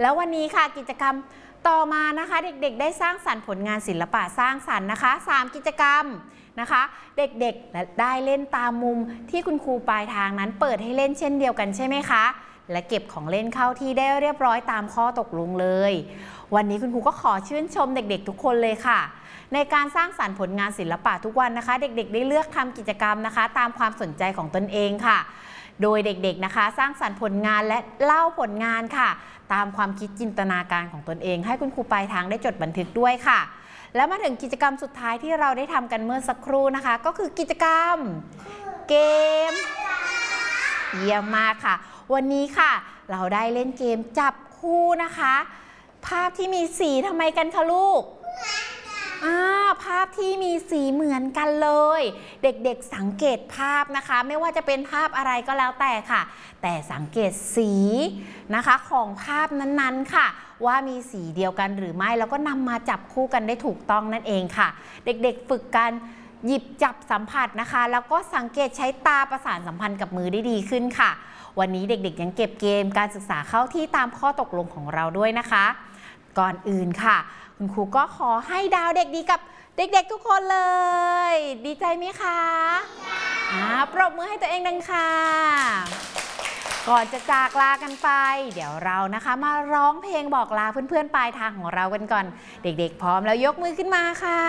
แล้ววันนี้ค่ะกิจกรรมต่อมานะคะเด็กๆได้สร้างสรรค์ผลงานศิลปะสร้างสรรค์นะคะ3กิจกรรมนะคะเด็กๆได้เล่นตามมุมที่คุณครูปลายทางนั้นเปิดให้เล่นเช่นเดียวกันใช่ไหมคะและเก็บของเล่นเข้าที่ได้เรียบร้อยตามข้อตกลงเลยวันนี้คุณครูก็ขอชื่นชมเด็กๆทุกคนเลยค่ะในการสร้างสรรค์ผลงานศิลปะทุกวันนะคะเด็กๆได้เลือกทำกิจกรรมนะคะตามความสนใจของตนเองค่ะโดยเด็กๆนะคะสร้างสรรค์ผลงานและเล่าผลงานค่ะตามความคิดจินตนาการของตนเองให้คุณครูปลายทางได้จดบันทึกด้วยค่ะแล้วมาถึงกิจกรรมสุดท้ายที่เราได้ทำกันเมื่อสักครู่นะคะก็คือกิจกรรมเกมเยี่ยมมากค่ะวันนี้ค่ะเราได้เล่นเกมจับคู่นะคะภาพที่มีสีทำไมกันคะลูกภาพที่มีสีเหมือนกันเลยเด็กๆสังเกตภาพนะคะไม่ว่าจะเป็นภาพอะไรก็แล้วแต่ค่ะแต่สังเกตสีนะคะของภาพนั้นๆค่ะว่ามีสีเดียวกันหรือไม่แล้วก็นำมาจับคู่กันได้ถูกต้องนั่นเองค่ะเด็กๆฝึกการหยิบจับสัมผัสนะคะแล้วก็สังเกตใช้ตาประสานสัมพันธ์กับมือได้ดีขึ้นค่ะวันนี้เด็กๆยังเก็บเกมการศึกษาเข้าที่ตามข้อตกลงของเราด้วยนะคะก่อนอื่นค่ะคุณครูก็ขอให้ดาวเด็กดีกับเด็กๆทุกคนเลยดีใจไหมคะปรบมือให้ตัวเองดังค่ะก่อนจะจากลากันไปเดี๋ยวเรานะคะมาร้องเพลงบอกลาเพื่อนๆปลายทางของเรากันก่อนเด็กๆพร้อมแล้วยกมือขึ้นมาค่ะ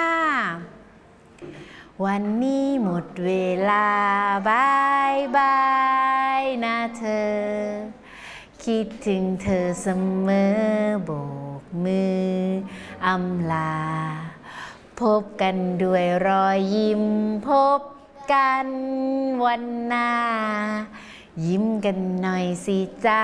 วันนี้หมดเวลาบายบายนะเธอคิดถึงเธอเสมอโบกมืออำลาพบกันด้วยรอยยิ้มพบกันวันหน้ายิ้มกันหน่อยสิจ๊ะ